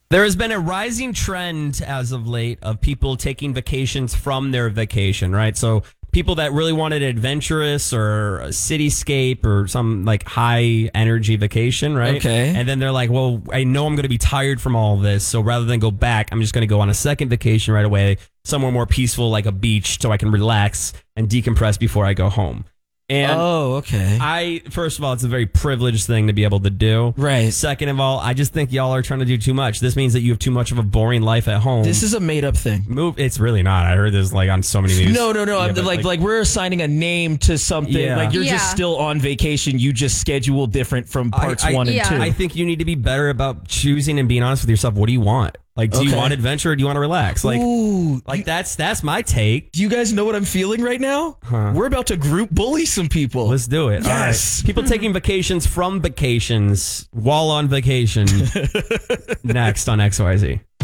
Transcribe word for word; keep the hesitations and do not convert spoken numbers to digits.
There has been a rising trend as of late of people taking vacations from their vacation, right? So people that really wanted adventurous or a cityscape or some like high energy vacation, right? Okay. And then they're like, well, I know I'm going to be tired from all of this. So rather than go back, I'm just going to go on a second vacation right away, somewhere more peaceful like a beach so I can relax and decompress before I go home. And oh, okay. I, first of all, it's a very privileged thing to be able to do. Right. Second of all, I just think y'all are trying to do too much. This means that you have too much of a boring life at home. This is a made up thing. Move. It's really not. I heard this like on so many news. No, no, no. Yeah, I'm but, like, like, we're assigning a name to something. Yeah. Like you're Yeah. just still on vacation. You just schedule different from parts I, I, one and yeah. two. I think you need to be better about choosing and being honest with yourself. What do you want? Like, do you Okay. want adventure or do you want to relax? Like, Ooh, like you- that's that's my take. do you guys know what I'm feeling right now? Huh. We're about to group bully some people. Let's do it. Yes. All right. People taking vacations from vacations while on vacation. Next on X Y Z.